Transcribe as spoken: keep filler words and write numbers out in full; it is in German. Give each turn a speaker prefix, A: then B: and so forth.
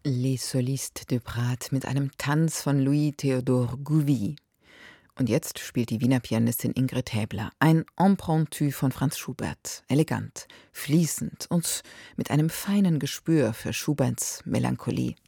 A: Les Solistes de Prat mit einem Tanz von Louis-Théodore Gouvy. Und jetzt spielt die Wiener Pianistin Ingrid Häbler ein Impromptu von Franz Schubert. Elegant, fließend und mit einem feinen Gespür für Schuberts Melancholie.